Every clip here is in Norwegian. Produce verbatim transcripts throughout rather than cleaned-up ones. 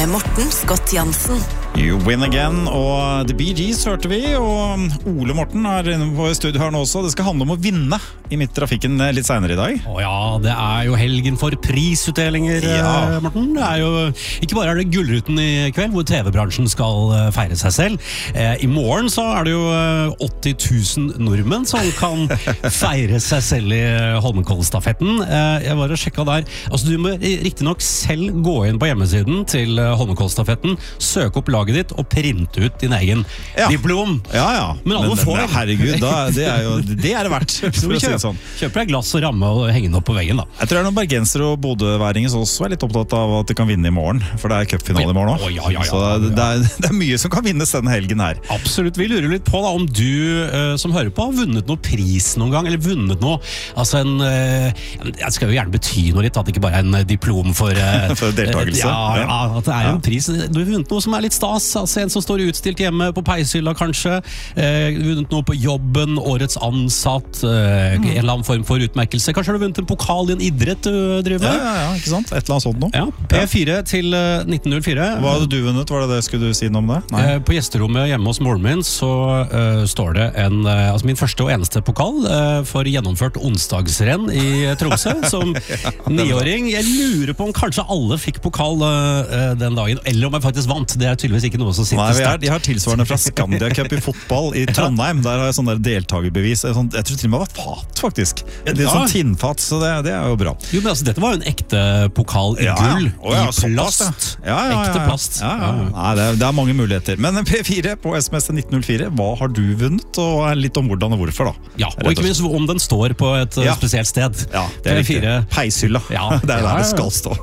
med Morten Scott Jansen. You win again, og The Bee Gees hørte vi, og Ole Morten er inne på studio her nå også. Det skal handle om å vinne i midt trafikken litt senere i dag. Å ja, det er jo helgen for prisutdelinger, ja. Morten. Det er jo, ikke bare er det Gullruten i kveld, hvor T V-bransjen skal feire seg selv. I morgen så er det jo åtti tusen nordmenn som kan feire seg selv i Holmenkollstafetten. Jeg var og sjekket der. Altså, du må riktig nok selv gå inn på hjemmesiden til Holmenkollstafetten, søke opp laget ditt og printe ut din egen ja. diplom. Ja, ja. Men alle men, får. Men, herregud, da, det er jo det er det verdt. For å si det sånn. Kjøper deg glass og ramme og henge den opp på veggen da. Jeg tror det er noen bergenser og bodøværinger som også er litt opptatt av at de kan vinne i morgen, for det er cupfinale i morgen også. Oh, ja, ja, ja, så det, det, er, det er mye som kan vinnes denne helgen her. Absolutt, vi lurer litt på da, om du uh, som hører på har vunnet noe pris noen gang, eller vunnet noe, altså en, uh, jeg skal jo gjerne bety noe litt, at det ikke bare er en diplom for, uh, for deltakelse. Ja, ja, at det er ja. en pris. Du har vunnet noe som er litt stas, altså en som står utstilt hjemme på peishylla kanskje, uh, vunnet noe på jobben, årets ansatt, uh, mm. en eller annen form for utmerkelse. Kanskje har du vunnet en pokal i en idrett du driver med? Ja, ja, ja, ikke sant? Et eller annet sånt nå. Ja, P fire til uh, nitten null fire. Hva hadde du vunnet? Var det det? Skulle du si noe om det? Nei. Uh, på gjesterommet hjemme hos moren min så uh, står det en, uh, altså min første og eneste pokal uh, for gjennomført onsdagsrenn i Tromsø som ja, niåring. Jeg lurer på om kanskje alle fikk pokal uh, den dagen, eller om jeg faktisk vant. Det er tydeligvis ikke noe som sitter Nei, sterkt. Jeg har tilsvarende fra Scandia Cup i fotball i Trondheim. Der har jeg sånn der deltagerbevis. Jeg tror til og med det var fat, faktisk. Litt ja. sånn tinnfat, så det, det er jo bra. Jo, men altså, dette var jo en ekte pokal i ja, gull, ja. Oh, ja, i plast. Ja, ja, ja, ja. Ekte plast. Ja, ja. Ja. Nei, det, er, det er mange muligheter. Men P fire på S M S nitten null fire, hva har du vunnet? Og litt om hvordan og hvorfor, da? Ja, og ikke minst om den står på et ja. spesielt sted. Ja, det er riktig. Peishylla. Ja. Det er der det skal stå.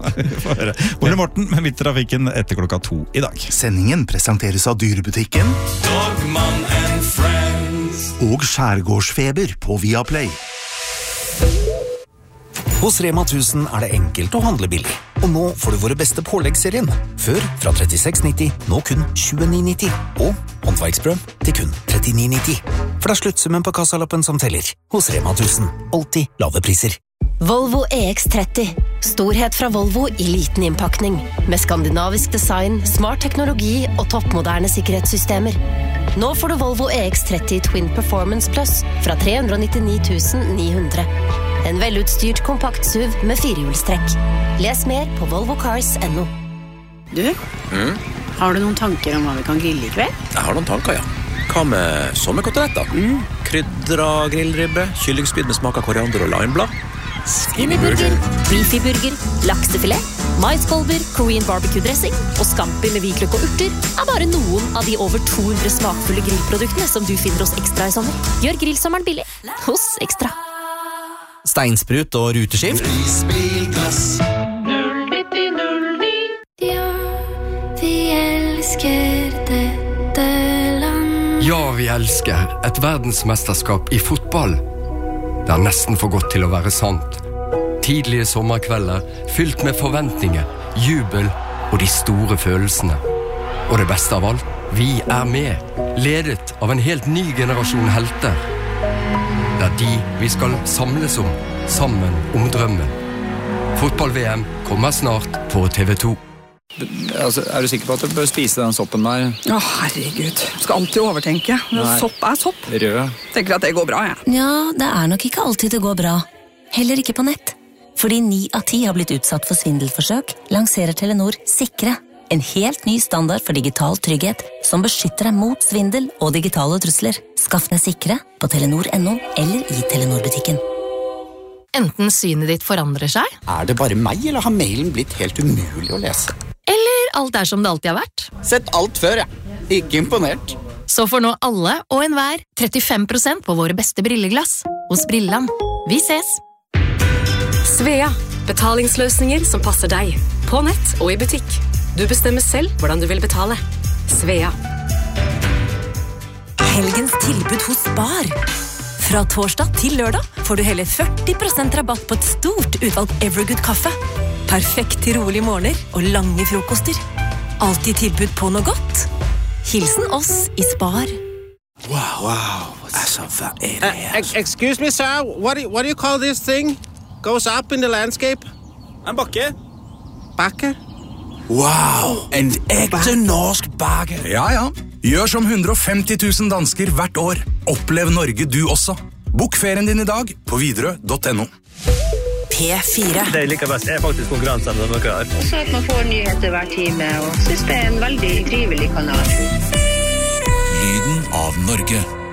Ole Morten med Midtrafikken etter klokka to i dag. Sendingen presenteres av Dyrebutikken Dogman and Friends og Skjærgårdsfeber på Viaplay. Hos Rema tusen er det enkelt å handle billig. Og nå får du våre beste påleggsserien. Før fra trettiseks nitti, nå kun tjueni nitti. Og håndverksbrød til kun trettini nitti. For det er sluttsummen på kassalappen som teller. Hos Rema tusen. Alltid lave priser. Volvo E X tretti. Storhet fra Volvo i liten innpakning. Med skandinavisk design, smart teknologi og toppmoderne sikkerhetssystemer. Nå får du Volvo E X tretti Twin Performance Plus fra tre hundre nittini tusen ni hundre. En velutstyrt kompakt S U V med firehjulstrekk. Les mer på volvo cars punktum no. Du, mm? har du noen tanker om hva vi kan grille i kveld? Jeg har noen tanker, ja. Hva med sommerkoteletter? Mm. Krydra grillribbe, kyllingspyd med smak av koriander og limeblad. Skinnyburger, beefyburger, laksefilet, maiskolber, Korean barbecue-dressing og scampi med hvitløk og urter er bare noen av de over to hundre smakfulle grillproduktene som du finner hos Ekstra i sommer. Gjør grillsommeren billig hos Ekstra. Steinsprut og ruteskift. Isbilglass null nitti null ni. Ja, vi elsker dette land. Ja, vi elsker et verdensmesterskap i fotball. Det er nesten for godt til å være sant. Tidlige sommerkvelder, fylt med forventninger, jubel og de store følelsene. Og det beste av alt, vi er med, ledet av en helt ny generasjon helter. Det er de vi skal samles om, sammen om drømmen. Fotball-V M kommer snart på T V to. Altså, er du sikker på at du bør spise den soppen der? Å, herregud. Skal alltid overtenke. Sopp er sopp. Rød. Tenker at det går bra, jeg. Ja, det er nok ikke alltid det går bra. Heller ikke på nett. Fordi ni av ti har blitt utsatt for svindelforsøk, lanserer Telenor Sikre. En helt ny standard for digital trygghet som beskytter deg mot svindel og digitale trusler. Skaff deg Sikre på telenor punktum no eller i Telenor-butikken. Enten synet ditt forandrer seg, Er det bare meg, eller har mailen blitt helt umulig å lese? eller alt er som det alltid har vært. Sett alt før, jeg. Ikke imponert. Så får nå alle og enhver trettifem prosent på våre beste brilleglass hos Brilland. Vi ses! Svea, betalingsløsninger som passer deg. På nett og i butikk. Du bestemmer selv hvordan du vil betale. Svea. Helgens tilbud hos Spar. Fra torsdag til lørdag får du hele førti prosent rabatt på et stort utvalg Evergood kaffe. Perfekt til rolige morgener og lange frokoster. Altid tilbud på noe godt. Hilsen oss i Spar. Wow, wow. Altså, hva er det her? Uh, excuse me, sir. What do, you, what do you call this thing? Goes up in the landscape? En bakke. Bakke? Wow, en ekte norsk bager. Ja, ja. Gjør som hundre og femti tusen dansker hvert år. Opplev Norge du også. Bok ferien din i dag på Widerøe punktum no. P fire. Det jeg liker best er faktisk konkurransen med dere her. Og så at man får nyheter hver time, og synes det er en veldig trivelig kanal. Lyden av Norge.